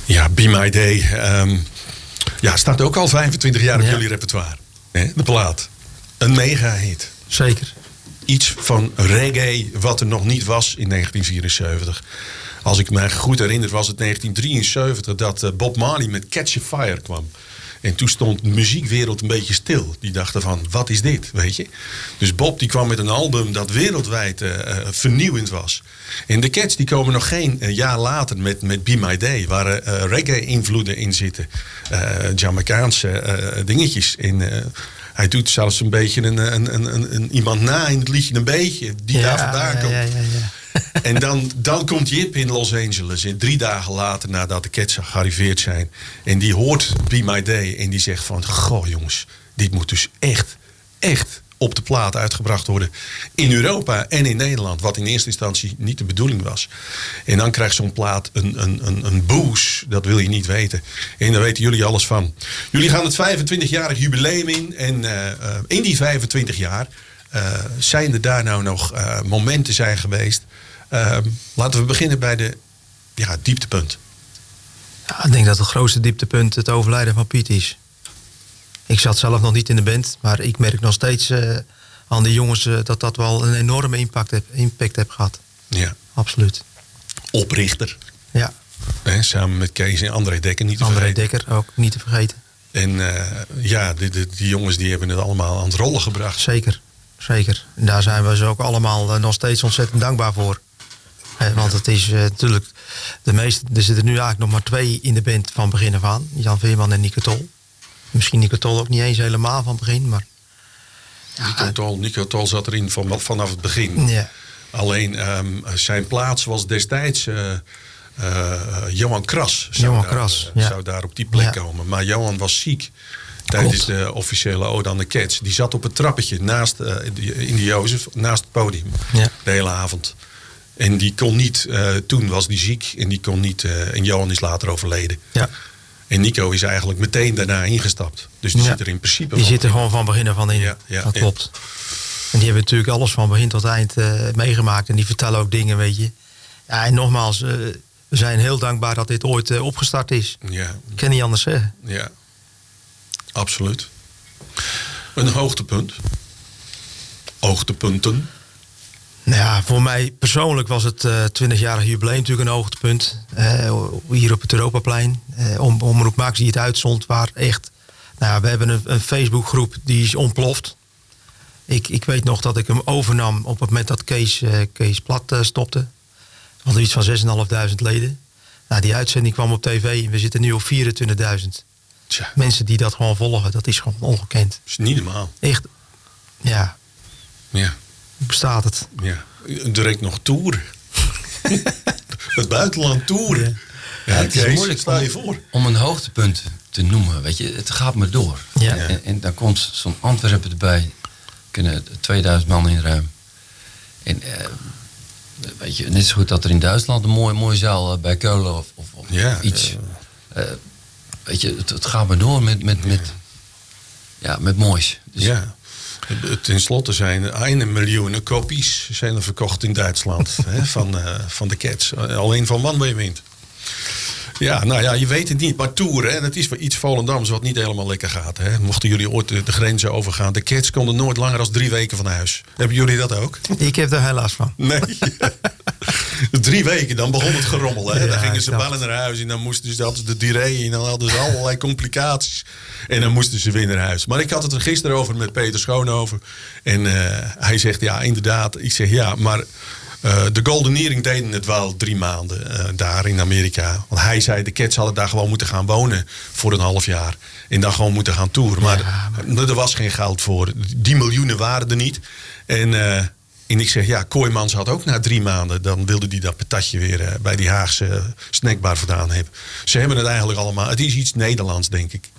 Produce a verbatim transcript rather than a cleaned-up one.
Ja, Be My Day. Um, ja, staat ook al vijfentwintig jaar op ja. jullie repertoire. Hè? De plaat. Een mega-hit. Zeker. Iets van reggae wat er nog niet was in negentien vierenzeventig. Als ik me goed herinner was het negentien drieënzeventig dat Bob Marley met Catch a Fire kwam. En toen stond de muziekwereld een beetje stil. Die dachten van, wat is dit, weet je? Dus Bob die kwam met een album dat wereldwijd uh, vernieuwend was. En de Cats die komen nog geen uh, jaar later met, met Be My Day. Waar uh, reggae-invloeden in zitten. Uh, Jamaicaanse uh, dingetjes. En uh, hij doet zelfs een beetje een, een, een, een, een, iemand na in het liedje een beetje. Die ja, daar vandaan ja, komt. Ja, ja, ja. En dan, dan komt Jip in Los Angeles. En drie dagen later nadat de Cats gearriveerd zijn. En die hoort Be My Day. En die zegt van, goh jongens, dit moet dus echt, echt op de plaat uitgebracht worden. In Europa en in Nederland. Wat in eerste instantie niet de bedoeling was. En dan krijgt zo'n plaat een, een, een, een boost. Dat wil je niet weten. En daar weten jullie alles van. Jullie gaan het vijfentwintigjarig jubileum in. En uh, uh, in die vijfentwintig jaar uh, zijn er daar nou nog uh, momenten zijn geweest. Uh, laten we beginnen bij de ja, dieptepunt. Ja, ik denk dat het grootste dieptepunt het overlijden van Piet is. Ik zat zelf nog niet in de band, maar ik merk nog steeds uh, aan de jongens uh, dat dat wel een enorme impact heeft impact heb gehad. Ja. Absoluut. Oprichter. Ja. He, samen met Kees en André Dekker niet te André vergeten. Dekker ook niet te vergeten. En uh, ja, die, die, die jongens die hebben het allemaal aan het rollen gebracht. Zeker, zeker. En daar zijn we ze ook allemaal uh, nog steeds ontzettend dankbaar voor. Eh, want het is uh, natuurlijk de meeste. Er zitten nu eigenlijk nog maar twee in de band van begin af aan. Jan Veerman en Nico Tol. Misschien Nico Tol ook niet eens helemaal van begin, maar. Ja, Nico Tol, Nico Tol zat erin van, vanaf het begin. Ja. Alleen um, zijn plaats was destijds uh, uh, Johan Kras. Zou Johan daar, Kras, uh, ja. zou daar op die plek Ja. komen. Maar Johan was ziek tijdens Klopt. de officiële ode aan de Cats. Die zat op het trappetje naast uh, in de Jozef, naast het podium. Ja. De hele avond. En die kon niet, uh, toen was die ziek en die kon niet, uh, en Johan is later overleden. Ja. En Nico is eigenlijk meteen daarna ingestapt. Dus die Ja. zit er in principe Die van zit er gewoon van begin af aan in. Ja, ja, dat ja. klopt. En die hebben natuurlijk alles van begin tot eind uh, meegemaakt. En die vertellen ook dingen, weet je. Ja, en nogmaals, uh, we zijn heel dankbaar dat dit ooit uh, opgestart is. Ja. Ik kan niet anders zeggen. Ja, absoluut. Een hoogtepunt. Hoogtepunten. Nou ja, voor mij persoonlijk was het uh, twintigjarig jubileum natuurlijk een hoogtepunt. Uh, hier op het Europaplein. Uh, om, Omroep Max die het uitzond, waar echt. Nou ja, we hebben een, een Facebookgroep die is ontploft. Ik, ik weet nog dat ik hem overnam op het moment dat Kees, uh, Kees plat uh, stopte. We hadden iets van zes en vijfduizend leden. Nou, die uitzending kwam op tv en we zitten nu op vierentwintigduizend. Tja, Mensen die dat gewoon volgen, dat is gewoon ongekend. dat is niet normaal. Echt, ja, Ja, hoe bestaat het? ja. Direct nog toeren. Het buitenland toeren. Ja, Ja, het is Kees, moeilijk stel je om, voor. om een hoogtepunt te noemen. Weet je, het gaat maar door. Ja. En, en dan komt zo'n Antwerpen erbij. Kunnen tweeduizend man inruimen. En eh, weet je, net zo goed dat er in Duitsland een mooie, mooie zaal uh, bij Keulen of, of, of Ja, iets. Uh, weet je, het, het gaat maar door met, met, met, ja, met moois. Dus, Ja. Ten slotte zijn een miljoen kopies zijn er verkocht in Duitsland hè, van, uh, van de Cats. Alleen van One Way Wind. Ja, nou ja, je weet het niet. Maar toeren, hè, dat is wel iets Volendams wat niet helemaal lekker gaat. Hè. Mochten jullie ooit de, de grenzen overgaan. De Cats konden nooit langer dan drie weken van huis. Hebben jullie dat ook? Ik heb er helaas van. Nee. Drie weken, dan begon het gerommel. Hè. Ja, Dan gingen ze ik dacht- ballen naar huis en dan moesten ze hadden ze de diarree en dan hadden ze allerlei complicaties. En dan moesten ze weer naar huis. Maar ik had het er gisteren over met Peter Schoonover. En uh, hij zegt, ja, inderdaad. Ik zeg, ja, maar uh, de Golden Earring deden het wel drie maanden uh, daar in Amerika. Want hij zei, de Cats hadden daar gewoon moeten gaan wonen voor een half jaar. En dan gewoon moeten gaan toeren. Maar, Ja, maar er was geen geld voor. Die miljoenen waren er niet. En... Uh, En ik zeg, ja, Kooijmans had ook na drie maanden... dan wilde hij dat patatje weer uh, bij die Haagse uh, snackbar vandaan hebben. Ze hebben het eigenlijk allemaal... Het is iets Nederlands, denk ik.